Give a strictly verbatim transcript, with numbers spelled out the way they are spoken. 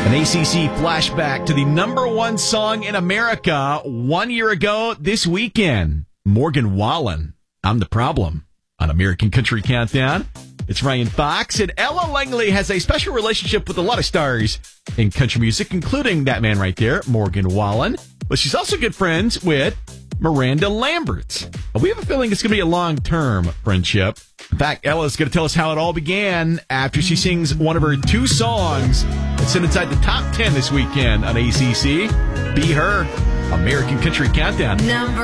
An A C C flashback to the number one song in America one year ago this weekend. Morgan Wallen, I'm the Problem, on American Country Countdown. It's Ryan Fox, and Ella Langley has a special relationship with a lot of stars in country music, including that man right there, Morgan Wallen. But she's also good friends with Miranda Lambert. We have a feeling it's going to be a long-term friendship. In fact, Ella's going to tell us how it all began after she sings one of her two songs that sit inside the top ten this weekend on A C C. Be Her, American Country Countdown. Number